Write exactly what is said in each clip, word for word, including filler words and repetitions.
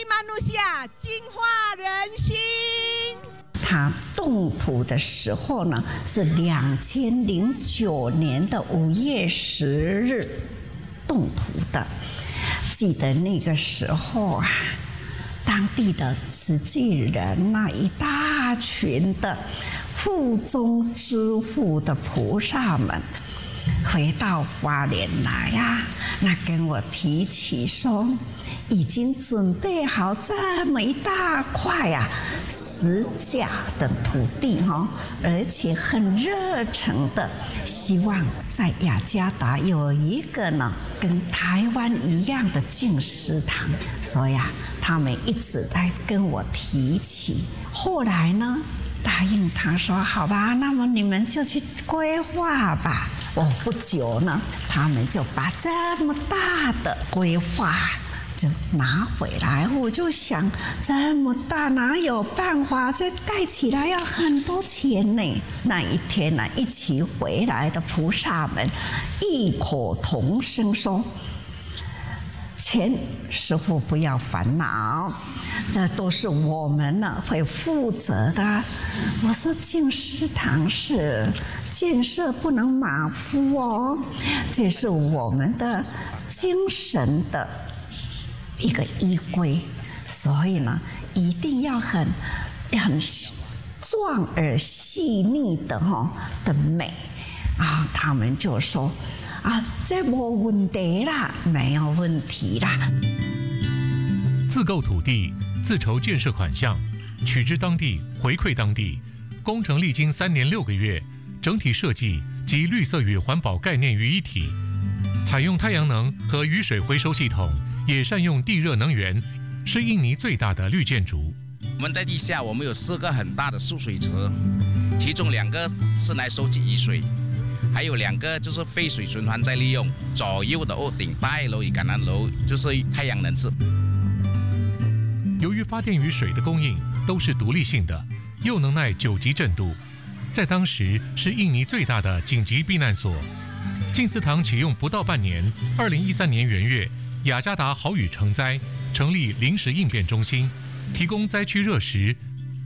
manusia， 净化人心。 他动土的时候呢，是两千零九年的五月十日动土的。记得那个时候啊，当地的慈济人那一大群的腹中之腹的菩萨们，回到花莲来呀、啊，那跟我提起说，已经准备好这么一大块呀、啊、十甲的土地哈、哦，而且很热诚的希望在雅加达有一个呢跟台湾一样的净思堂，所以啊，他们一直在跟我提起。后来呢，答应他说好吧，那么你们就去规划吧。哦，不久呢，他们就把这么大的规划就拿回来。我就想，这么大哪有办法？这盖起来要很多钱呢。那一天呢，一起回来的菩萨们异口同声说：“钱师父不要烦恼，这都是我们呢会负责的。”我说净思堂是建设不能马虎哦，这是我们的精神的一个依归，所以呢，一定要很很壮而细腻的哈、哦、的美啊。他们就说啊，这没问题啦，没有问题啦。 自购土地，自筹建设款项，取之当地，回馈当地。工程历经三年六个月，整体设计集绿色与环保概念于一体，采用太阳能和雨水回收系统，也善用地热能源，是印尼最大的绿建筑。 我们在地下，我们有四个很大的蓄水池，其中两个是来收集雨水，还有两个就是废水循环再利用。左右的屋顶大楼与橄榄楼就是太阳能制。 由于发电与水的供应都是独立性的，又能耐九级震度，在当时是印尼最大的紧急避难所。净思堂启用不到半年，二零一三年元月，雅加达豪雨成灾，成立临时应变中心，提供灾区热食，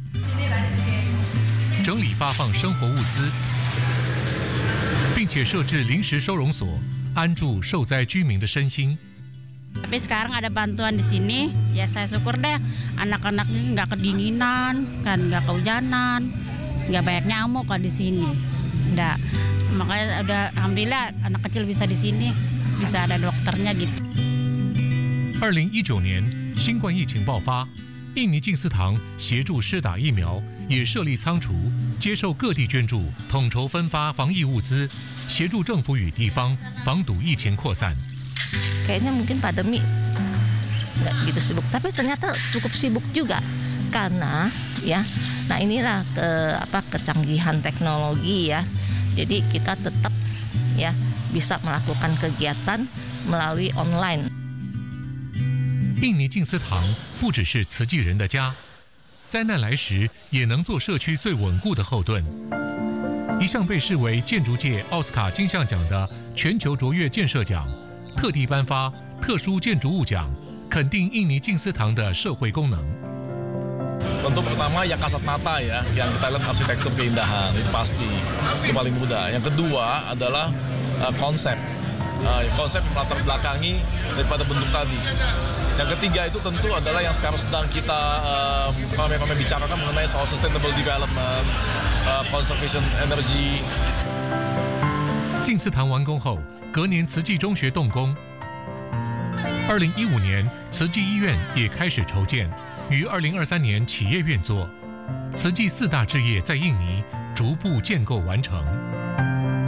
整理发放生活物资，并且设置临时收容所，安住受灾居民的身心。 Tapi sekarang ada bantuan di sini, ya saya syukur deh. Anak-anaknya nggak kedinginan, kan nggak kehujanan, nggak banyak nyamuk kan di sini. Nggak, makanya udah alhamdulillah anak kecil bisa di sini, bisa ada dokternya gitu. 二零一九年，新冠疫情爆发，印尼净思堂协助施打疫苗，也设立仓储，接受各地捐助，统筹分发防疫物资，协助政府与地方防堵疫情扩散。 Kayaknya mungkin pandemi nggak gitu sibuk, tapi ternyata cukup sibuk juga karena ya, nah inilah ke apa kecanggihan teknologi ya, jadi kita tetap ya bisa melakukan kegiatan melalui online。 印尼净思堂不只是慈济人的家，灾难来时也能做社区最稳固的后盾。一项被视为建筑界奥斯卡金像奖的全球卓越建设奖。特地颁发特殊建筑物奖，肯定印尼净思堂的社会功能。 Untuk pertama yang kasat mata ya, yang kita lihat arsitektur keindahan itu pasti itu paling mudah. Yang kedua adalah uh, konsep, uh, konsep melatar belakangi daripada bentuk tadi. Yang ketiga itu tentu adalah yang sekarang sedang kita uh, kami bicarakan mengenai soal sustainable development, uh, conservation energy。 净思堂完工后，隔年慈济中学动工。二零一五年，慈济医院也开始筹建，于二零二三年企业院座。慈济四大志业在印尼逐步建构完成。